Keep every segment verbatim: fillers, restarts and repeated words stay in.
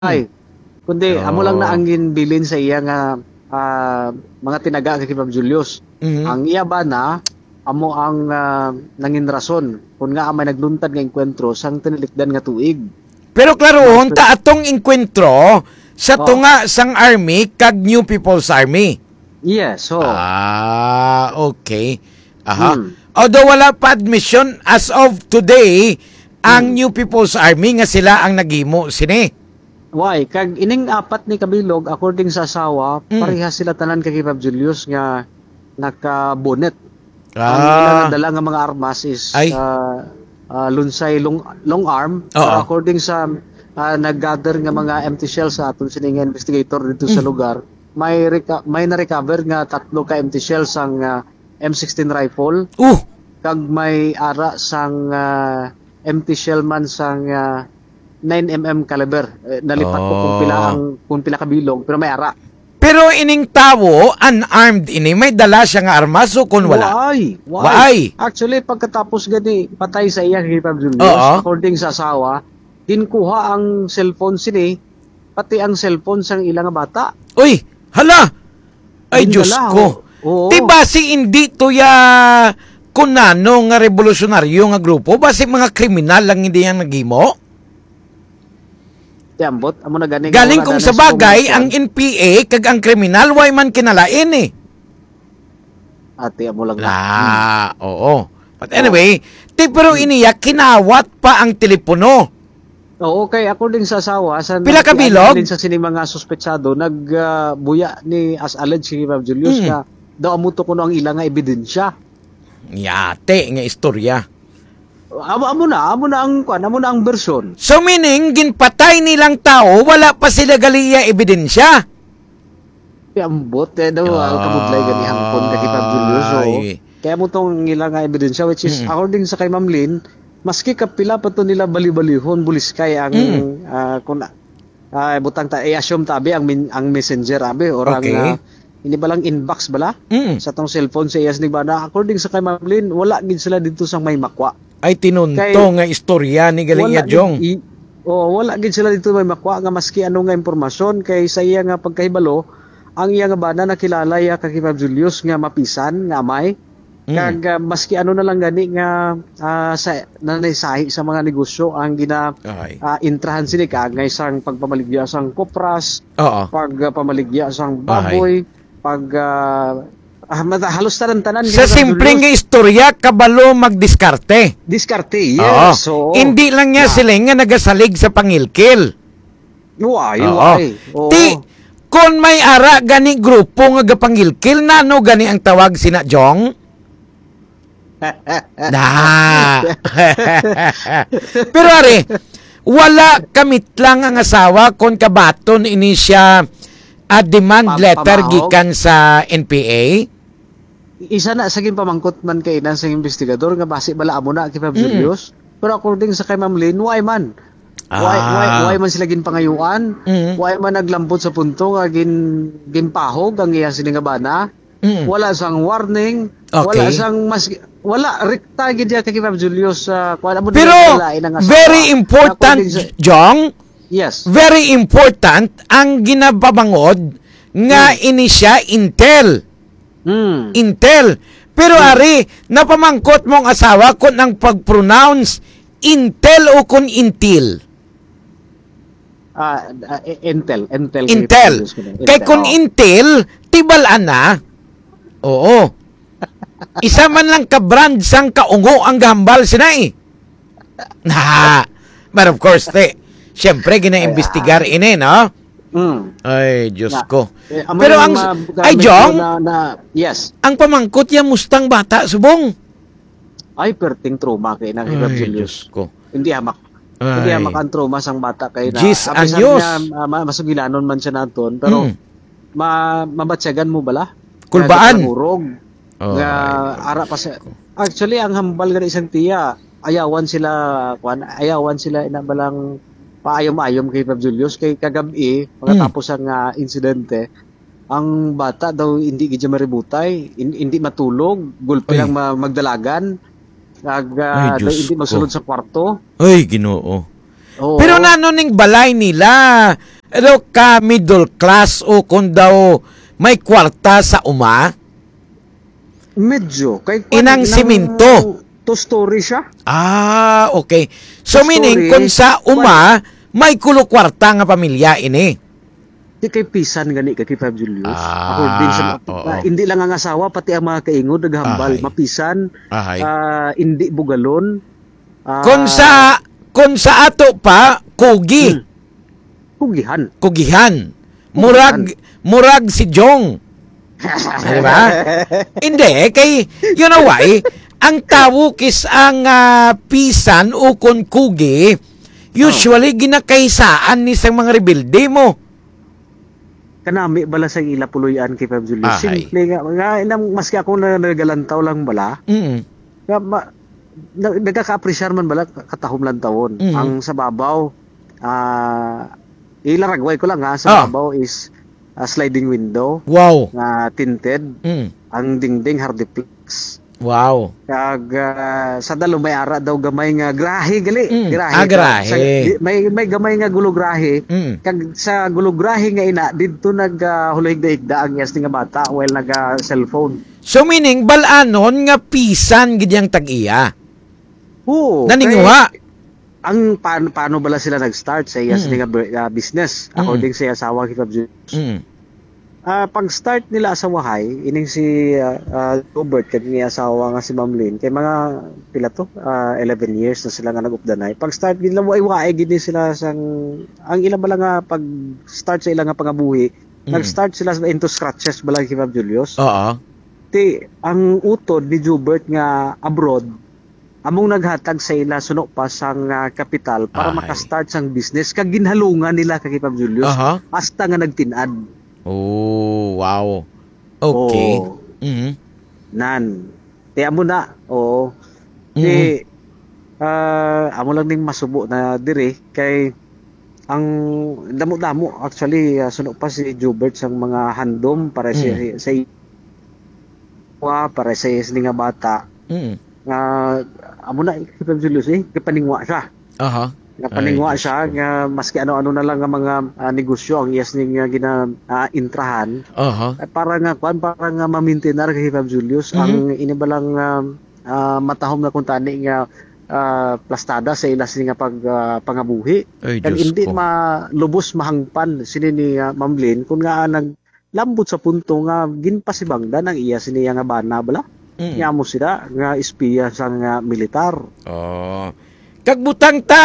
Ay, kundi Oo. amo lang na ang ginbilin sa iya nga ah, mga tinaga kay Ma'am Julius. Mhm. Ang iya ba na amo ang ah, nangin rason kung nga may nagluntad nga enkwentro sang tinilikdan nga tuig. Pero klarohon ta atong enkwentro sa Oh. tunga sang army kag New People's Army. Yes, so Ah, okay. Aha. Hmm. Although wala pa admission as of today, ang Hmm. New People's Army nga sila ang nagimo sini. why kag ining apat ni kabilog according sa asawa, Mm. parehas sila tanan kay Ma'am Julius nga naka-bonnet. Ang Ah. ilang dala nga mga armas is Ay. ah, ah, lunsay long long arm. Oo. Pero according sa ah, nag-gather nga mga empty shells sa aton sining investigator dito sa Mm. lugar, may reca- may na-recover nga tatlo ka empty shells sang ah, M sixteen rifle Uh, kag may ara sang ah, empty shell man sang ah, nine millimeter caliber. Eh, nalipat ko kung Oh. pila ang kung pila ka bilog pero may ara. pero ining tawo unarmed ini may dala siya nga armas o kun wala. Why? Why? Why? Actually, pagkatapos gani patay sa iya kay Ma'am Julius, Oo. according sa asawa, ginkuha ang cellphone sini, pati ang cellphone sang ilang nga bata. Uy, hala. Ay Yun Diyos dala, ko. oo. Di basi hindi to ya kunano nga revolusyonaryo nga grupo, basi mga kriminal lang hindi yan nagimo. Tiambot, amo na gani. nga Galing wala kung na sa sa bagay, kumusyan. ang N P A kag ang kriminal, why man kinalain eh. Ate, amo lang na. Ah, oo. But anyway, ti pero iniya, kinawat pa ang telepono. Oo, kay according sa asawa, sa Pila ka bilog? sa sini mga suspetsado, nagbuya ni as alleged si Ma'am Julius Mm. nga daw amuto kuno ang ilang nga ebidensya. Yate nga istorya. Amo amo na, amo na ang kwan, amo na ang version. So meaning, ginpatay nilang tao, wala pa sila galiya ebidensya. Piambot eh daw Ah, ang kabudlay gani hangpon kay Ma'am Julius. So, ay. kaya mo tong ilang nga ebidensya which is Mm. according sa kay Ma'am Lynn, maski kapila pa to nila bali-balihon buliskay ang Mm. ah, kun ah, butang ta i-assume tabi ang min, ang messenger abi or Okay. ang ah, hindi ba lang inbox bala Mm. sa tong cellphone sa iyas ni bana according sa kay Ma'am Lynn, wala gid sila dito sang may makwa. Ay tinunto Kay- nga istorya ni Galinga gid- Jong. i- oh, wala gid sila dito may makwa nga maski ano nga impormasyon kay sa iya nga pagkahibalo ang iya nga bana nakilala ya kay Ma'am Julius nga mapisan nga amay Mm. kag ah, maski ano na lang gani nga ah, sa nanaysahi sa mga negosyo ang gina Ay. ah, intrahan sini kagay sang pagpamaligya sang kopras, Oo. pag ah, pamaligya sang baboy, pag ah, ah, mata- halos tanan-tanan Sa gina, Ma'am simpleng nga Julius. istorya, kabalo magdiskarte. Diskarte, Oo. yes. So, Hindi lang niya na- sila nga nagasalig sa pangilkil. Why, Oo. why? Oo. Ti, kung may ara gani grupo nga gapangilkil, nano gani ang tawag sina Jong? Na. Pero ari, wala kamit lang ang asawa kung kabaton ini siya a demand Pam- letter pamahog? gikan sa N P A. Isa na saging pamangkot man kay inan sa investigador nga base bala amo na kay Ma'am Mm. Julius. Pero according sa kay Ma'am Lynn, why man? Why, Ah. why, why man sila ginpangayuan? Mm. Why man naglambot sa punto nga gin ginpahog ang iya sini nga bana? Mm. Wala sang warning, Okay. wala sang mas wala rekta gid ya kay Ma'am Julius sa kuan amo Pero nilalain ang asawa. very important, According sa- Jong, yes. very important ang ginababangod nga ini siya intel. Hmm. Intel. Pero ari, napamangkot mong asawa kung ang pag-pronounce Intel o kung Intil. Ah, ah, Intel, Intel. kay Intel. Ma'am Julius ko na. Kay kung oh. Intel, tibalaan na. Oo. Isa man lang ka-brand sang kaungo ang gambal sinay. Na. But of course, te, syempre, gina-investigar ini, no? Mm. Ay, Diyos Na- ko. Eh, amo Pero na ang, ma- ay, medyo Jong, na, na, yes. ang pamangkot yan mustang bata, subong. Ay, perting trauma kay na kay Ma'am Ay, Julius. Diyos ko. Hindi hamak. Hindi Ay. hamak ang trauma sang bata kay na. Diyos Abisan anyos. niya, ah, ma- masugilanon man siya naton. Pero, Mm. ma mabatsyagan mo bala? Kulbaan. Nga urog. Oh, nga ay, ara pa sa... Actually, ang hambal nga isang tiya, ayawan sila, kwan, ayawan sila ina balang paayom-ayom kay Ma'am Julius. Kay kagabi, pagkatapos ang ah, insidente, ang bata daw hindi gid maributay, hin- hindi matulog, gulpi Ay. lang ma- magdalagan, nag Ay, ah, daw Diyos hindi ko. magsulod sa kwarto. Ay, Ginoo. Oo. Pero nano ning balay nila, ano ka middle class o kung daw may kwarta sa uma? Medyo. Kay, Inang simento. Two story siya. Ah, okay. So Two meaning, story, kung sa uma, may kulo kwarta nga pamilya ini. Di kay pisan gani kay Fab Julius. Ah, Ako din sa oo. uh, hindi lang ang asawa pati ang mga kaingod naghambal, Ahay. mapisan, Ahay. ah, hindi bugalon. ah, Kung sa kung sa ato pa kugi, Hmm. Kugihan. kugihan. Murag murag si Jong. Di ba? Hindi kay you know why? Ang tawag is ang ah, pisan o kung kugi, usually ginakaysaan ni sa mga rebelde mo. Kanami bala sa ila puloyan kay Fab Julius. Ahay. Simple nga, nga inang maski ako na nagalantaw lang bala. Mm. Nga, ma, na- nagkaka-appreciate man bala katahom lang tawon. Mhm. Ang sa babaw, ah ilaragway ko lang ha, sa Ah. babaw is ah, sliding window Wow. nga tinted. Mm. Ang dingding hardiplex. Wow. Kag ah, sa dalo may ara daw gamay nga grahe gali. Mm. Grahe. Ah, grahe. Sa- di- may may gamay nga gulo-grahe. Mm. Kag sa gulo-grahe nga ina didto nag uh, hulihigda-higda ang yes nga bata while naga cellphone. So meaning balanon nga pisan gid yang tag-iya. Oo. Naninguha. kay- ang paano, paano bala sila nag-start sa yes Mm. nga uh, business according sa asawa kay Fab Julius. Mm. Ah, pag-start nila sa wahay, ining si uh, uh, Robert kag ni asawa nga si Ma'am Lynn, kay mga pila to, ah, eleven years na sila nga nag-updanay. Pag-start nila way-way gid ni sila sang ang ilang bala nga pag-start sa ilang nga pangabuhi, Mm. nag-start sila sa into scratches bala kay Fab Julius. Oo. Ti ang utod ni Jubert nga abroad among naghatag sa ila suno pa sang ah, kapital para Ay. maka-start sang business kag ginhalungan nila kay Fab Julius Aha. hasta nga nagtinad. Oh, wow. Okay. Oo. Mhm. Nan. Ti amo na. Oo. Mhm. Ti ah, amo lang ning masubo na dire kay ang damo-damo actually uh, suno pa si Jubert sang mga handom para sa Mm. sa wa para sa is nga bata Mhm. nga amo na ikipag Julius eh kapaningwa siya. Aha. Nga paningwa Ay, siya nga maski ano-ano na lang nga mga ah, negosyo ang yes ning nga gina ah, intrahan. Aha. Ay, para nga kwan para nga ma-maintain kay Fab Julius Mhm. ang inibalang uh, uh, matahom na kung tani nga ah, plastada sa ilas nga pag ah, pangabuhi Ay, kag Diyos hindi ko. malubos mahangpan sini ni uh, Ma'am Lynn kung nga nag lambot sa punto nga ginpasibangdan ang iya siniya nga bana bala Mm. nga mo sila nga espiya sa nga militar. Oh. Kagbutang ta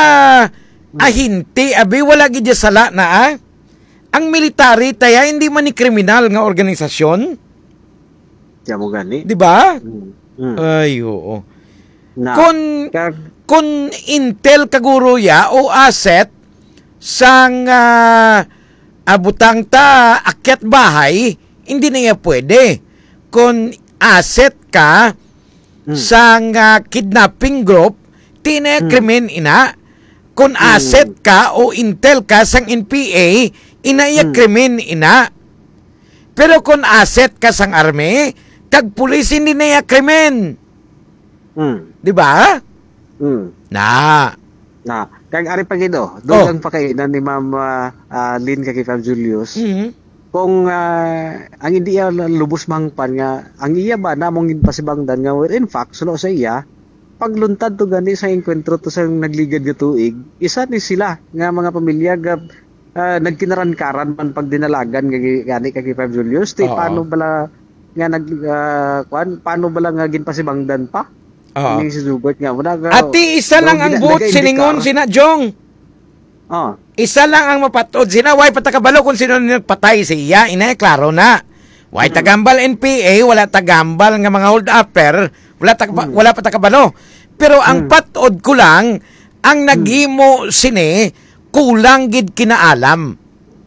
ahinti abi wala gid ya sala na ah. Ang military taya hindi man ni kriminal nga organisasyon, Diya mo gani. di ba? Mm. Mm. Ay, oo. Na, Kun kag, kun intel kaguro ya o asset sang ah, abutang ta akyat bahay, hindi na ya pwede. Kun asset ka Mm. sang ah, kidnapping group, tina Mm. krimen ina. Kun asset ka o intel ka sang N P A, ina iya Mm. krimen ina. Pero kun asset ka sang army, kag pulis hindi na iya krimen. mm. Di ba? Mm. Na. Na, kag ari pagido, Oh. dugang pa kay na ni Ma'am ah, ah, Lynn kay Fab Julius. Mhm. Kung ah, ang hindi iya lubos mangpan nga, ang iya ba namong ginpasibangdan nga where in fact suno sa iya, pagluntad to gani sa enkwentro to sa nagligad nga tuig, isa ni sila nga mga pamilya ga ah, nagkinaran-karan man pag dinalagan kay gani kay Fab Julius. Ti Oo. paano bala nga nag ah, kwan, paano bala nga ginpasibangdan pa? Oo. Ini si Zubert nga muna ga. Ati isa lang ang buot siningon sina Jong. Oh. Isa lang ang mapatod sina way patakabalo kung sino nagpatay siya. Ina klaro na. Way tagambal N P A, wala tagambal nga mga hold upper, wala tag wala pa takabalo. Pero ang Mm. patod ko lang ang naghimo sini kulang gid kinaalam.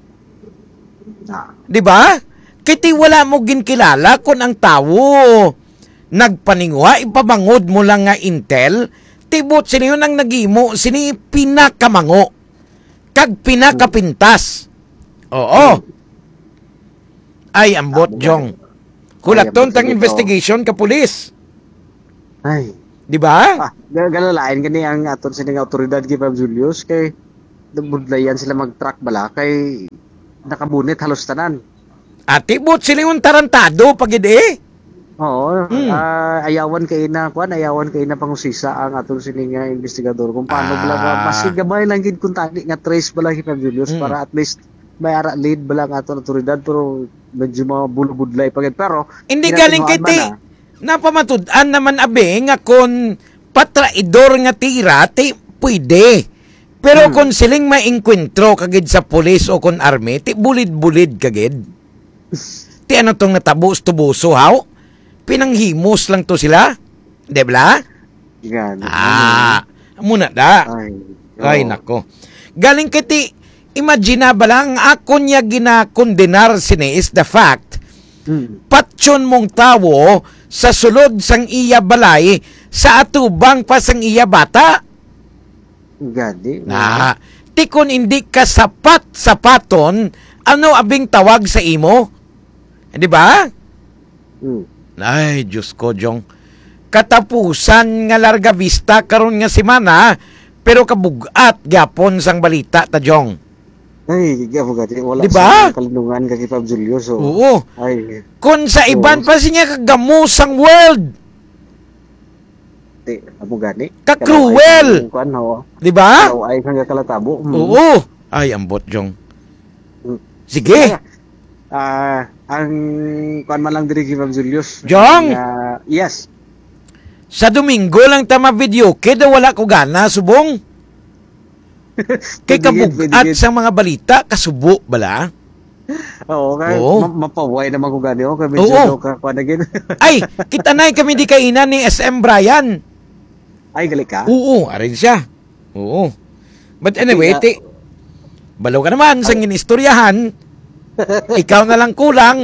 Ah. Di ba? Kiti wala mo ginkilala kung ang tawo nagpaningwa, ipabangod mo lang nga intel, tibot sini yun ang nagimo, sini pinakamango. Kag pinakapintas. Oo. Ay, ambot, Jong. Kulaton Ay, ambot, tang ito. investigation ka pulis. Ay. Di ba? Ah, galalain gani ang aton sa nga otoridad kay Fab Julius kay budlayan sila mag-truck bala kay nakabunit halos tanan. Ati bot sila yung tarantado pagid eh. Oo, Mm. ah, ayawan kay na kuan, ayawan kay na pangusisa ang atong sini nga investigador kung paano Ah. bala nga masigabay lang gid kun tani nga trace bala kay Pam Julius Mm. para at least may ara lead bala nga atong otoridad pero medyo mga bulubudlay pagid pero Hindi kinatinuan galing kay man ti. na. Napamatud-an naman abe nga kon patraidor nga tira ti pwede. Pero Hmm. kung siling maengkwentro kagid sa pulis o kon army, ti bulid-bulid kagid. Ti ano tong natabo-tubuso haw? Pinanghimos lang to sila. Di ba? Yan. Ah, muna da. Ay. Ay, oo. nako. Galing kiti, imagine ba lang, ako niya ginakondenar sini is the fact, Mm. patsyon mong tawo sa sulod sang iya balay, sa atubang pa sang iya bata. Gadi. Na, tikon hindi ka sapat-sapaton, ano abing tawag sa imo? Di ba? Mm. Ay, Diyos ko, Jong. Katapusan nga larga vista karon nga semana, pero kabugat gyapon sang balita ta, Jong. Ay, gabo gadi wala Diba? sa kalindungan kay Pam Julius. So. Oo. Ay, Kung sa iban pa siya kagamusang world. ti amo gani. Ka-cruel. Kuan ho. Di ba? Ano ay kang kalatabo. Mm. Oo. Ay, ambot, Jong. Mm. Sige. Ah, ang kuan man lang diri kay Pam Julius. Jong! Ah, yes. Sa Domingo lang tama video, kaya wala ko gana, subong. Kay Pwede gid, kabugat pwede gid. sa mga balita, kasubo, bala? Oo, kay Oo. ma- mapaway naman ko gani ho kay medyo Oo. daw ka kuan again. Ay, kita na kami di kainan ni S M Brian. Ay, gali ka. Oo, arin siya. Oo. But anyway, Kaya- ti, balaw ka naman sa ginistoryahan. Ikaw na lang kulang.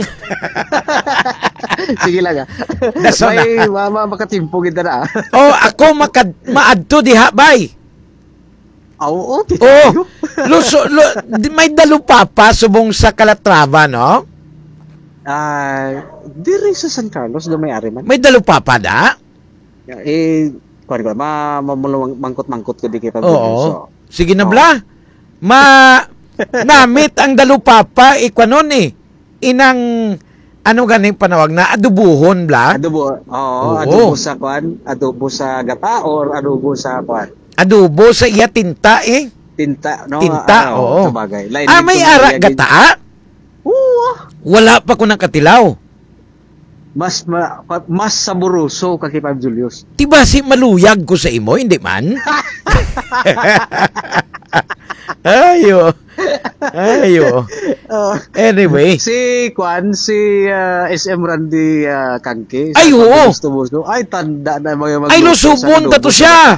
Sige lang ah. Daso na. May mama makatimpo gid na. ah. O, ako makad, maadto diha, bay. Oo, okay. Oo. Luso, lu, di- may dalupapa subong sa Calatrava, no? Ah, diri sa San Carlos gamay ari man. May dalupapa da? Eh, kuan ko ma mamulong mangkot-mangkot ko di kay Pam Oo. Julius. So, Sige na, Oo. bla. Ma, namit ang dalupapa, ikwanon eh. Inang, ano ganing panawag na, adubuhon, bla. adobo. Oo, Oo. adobo sa kuan, adobo sa gata or adobo sa kuan. Adubo sa iya tinta eh. Tinta, no? Tinta, Ah, oo. Sabagay. Lain Ah, dito may na ara iyagin- gata? Oo. Wala pa ko nakatilaw. Mas ma, pa- mas saburoso ka kay Pam Julius. Tiba si maluyag ko sa imo, hindi man? Ayo. Ayo. Uh, Anyway. si Kwan, si ah, S M Randy ah, Kangke. Ay, oo. Gusto Ay, tanda na mga mag- Ay, lusubon ta to siya.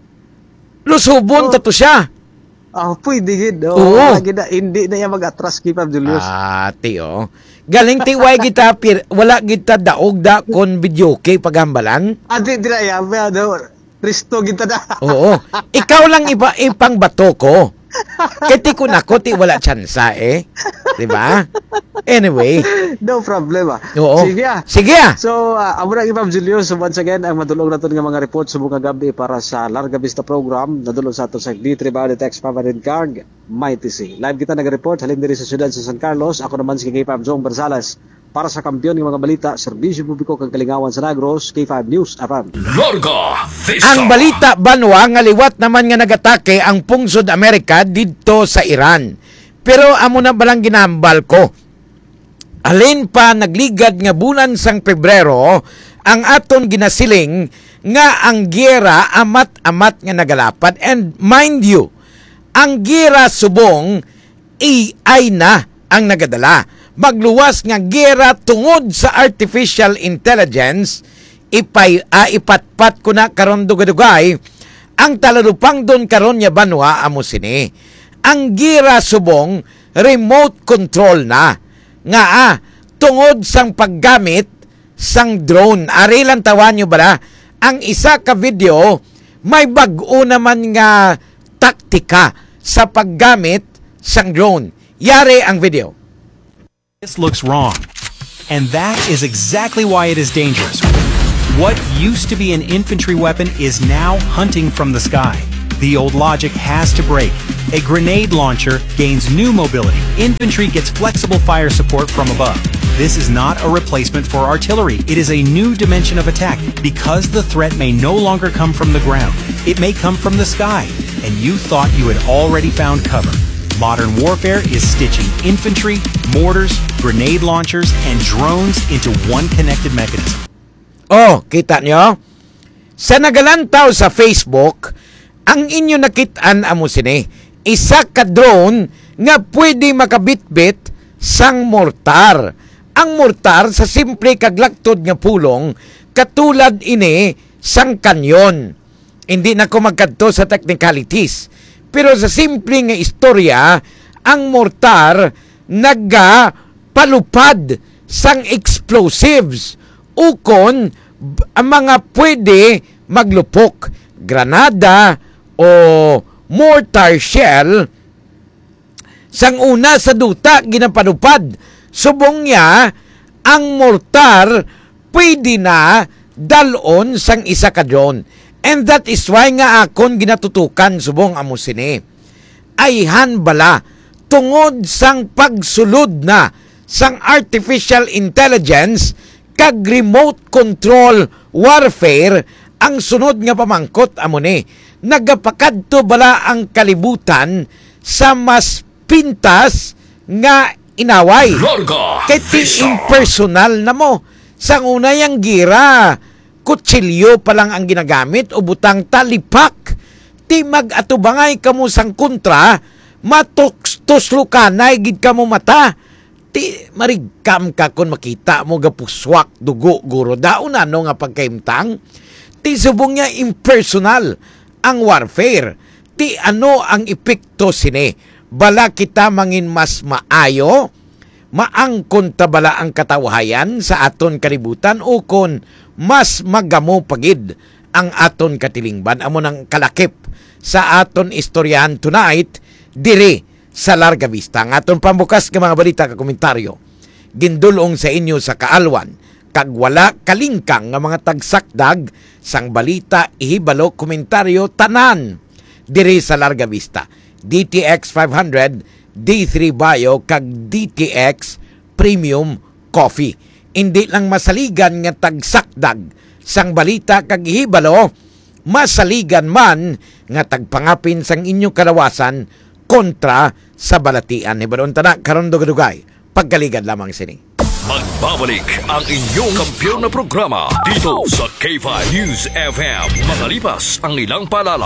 Lusubon ta to siya. Ah, pwede gid. Oo. Oh, lagi na, hindi na yan mag-atras kay Pam Julius. Ah, ti oh. Galing ti way kita pir, wala kita daog da kon video kay pagambalan. Ah, di, di na yan. Ano, Risto kita na. Oo. Ikaw lang iba ipang bato ko. Kati ko nako ti wala tsansa eh. 'Di ba? Anyway, No problem ah. oo. Sige ah. Sige ah. So, uh, amo na Pam Julius. So, once again, ang madulong natin nga mga report sa mga gabi para sa Larga Vista program. Nadulong sa ato sa D three Body Text Pamarin Card, Mighty C. Live kita nag-report, halin diri sa siyudad sa San Carlos. Ako naman si K five Jong Barzales. Para sa kampiyon ng mga balita, serbisyo publiko kang kalingawan sa Negros, K five News, F M. Larga Vista. Ang balita banwa nga liwat naman nga nagatake ang pungsod Amerika didto sa Iran. Pero amo na balang ginambal ko. Alin pa nagligad nga bulan sang Pebrero ang aton ginasiling nga ang giyera amat-amat nga nagalapad. And mind you, ang giyera subong A I na ang nagadala. Magluwas nga giyera tungod sa artificial intelligence, ipay ah, ipatpat ko na karon dugay ang talalupang don karon nya banwa amo sini. Ang gira subong remote control na nga ah, tungod sang paggamit sang drone. Ari lang tawan nyo ba ang isa ka video may bag-o naman nga taktika sa paggamit sang drone. Yari ang video. This looks wrong. And that is exactly why it is dangerous. What used to be an infantry weapon is now hunting from the sky. The old logic has to break. A grenade launcher gains new mobility. Infantry gets flexible fire support from above. This is not a replacement for artillery. It is a new dimension of attack because the threat may no longer come from the ground. It may come from the sky, and you thought you had already found cover. Modern warfare is stitching infantry, mortars, grenade launchers, and drones into one connected mechanism. Oh, kita nyo? Sa nagalantaw sa Facebook, ang inyo nakitaan amo sini, isa ka drone nga pwede makabitbit sang mortar. Ang mortar sa simple kaglagtod nga pulong katulad ini sang kanyon. Hindi na ko magkadto sa technicalities. Pero sa simple nga istorya, ang mortar nagapalupad sang explosives ukon ang mga pwede maglupok, granada o mortar shell. Sang una sa duta ginapanupad, subong niya ang mortar pwede na dalon sang isa ka drone. And that is why nga akon ginatutukan subong amo sini. Ayhan bala tungod sang pagsulod na sang artificial intelligence kag remote control warfare ang sunod nga pamangkot amo ni. Nagapakadto bala ang kalibutan sa mas pintas nga inaway. Kay ti impersonal na mo. Sang una yang gira, kutsilyo pa lang ang ginagamit o butang talipak. Ti mag-atubangay ka mo sang kontra, matuslukanay gid ka mo mata. Ti marigkam ka kung makita mo gapuswak dugo guro daon ano nga pagkaimtang. Ti subong niya impersonal ang warfare. Ti ano ang epekto sini? Bala kita mangin mas maayo, maangkon ta bala ang katawhayan sa aton kalibutan o kon mas magamo pagid ang aton katilingban. Amo nang kalakip sa aton istoryahan tonight diri sa Larga Vista. Ang aton pambukas nga mga balita ka komentaryo gindulong sa inyo sa kaalwan kag wala kalingkang nga mga tagsakdag sang balita ihibalo komentaryo tanan diri sa Larga Vista. D T X five hundred, D three Bio kag D T X Premium Coffee. Hindi lang masaligan nga tagsakdag sang balita kag ihibalo, masaligan man nga tagpangapin sang inyong kalawasan kontra sa balatian. Hibalon tanak karon dugay pagkaligad lamang sini. Magbabalik ang inyong kampiyon na programa dito sa K five News F M. Makalipas ang ilang paalala.